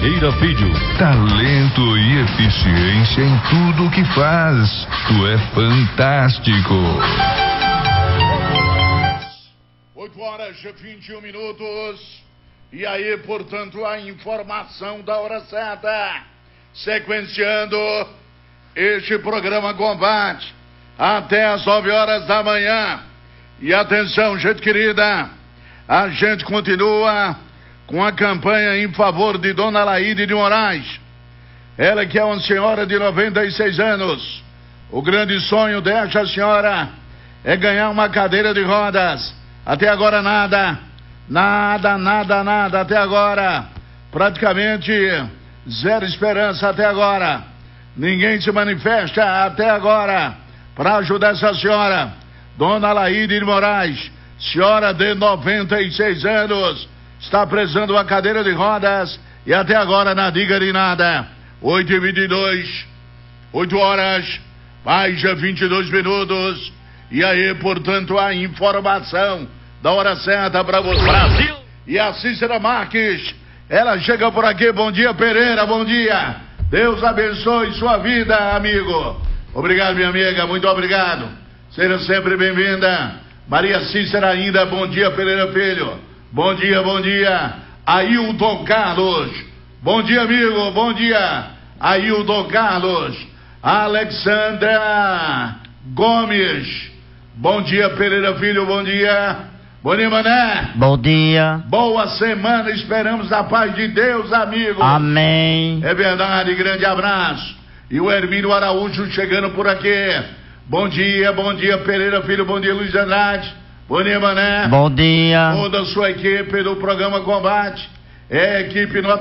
Pereira Filho. Talento e eficiência em tudo que faz. Tu é fantástico. 8h21. E aí, portanto, a informação da hora certa. Sequenciando este programa Combate até as 9h da manhã. E atenção, gente querida, a gente continua com a campanha em favor de Dona Laíde de Moraes. Ela que é uma senhora de 96 anos. O grande sonho desta senhora é ganhar uma cadeira de rodas. Até agora nada. Até agora. Praticamente zero esperança até agora. Ninguém se manifesta até agora para ajudar essa senhora. Dona Laíde de Moraes, senhora de 96 anos, está precisando de uma cadeira de rodas e até agora não diga de nada. 8h22, 8h, mais de 22 minutos. E aí, portanto, a informação da hora certa para você. Brasil! E a Cícera Marques, ela chega por aqui. Bom dia, Pereira, bom dia. Deus abençoe sua vida, amigo. Obrigado, minha amiga, muito obrigado. Seja sempre bem-vinda. Maria Cícera ainda, bom dia, Pereira Filho. Bom dia. Ailton Carlos. Bom dia, amigo, bom dia. Ailton Carlos. Alexandra Gomes. Bom dia, Pereira Filho, bom dia. Bom dia, Mané. Bom dia. Boa semana, esperamos a paz de Deus, amigo. Amém. É verdade, grande abraço. E o Hermínio Araújo chegando por aqui. Bom dia, Pereira Filho, bom dia, Luiz Andrade. Bom dia, Mané. Bom dia. Toda a sua equipe do programa Combate. É a equipe nota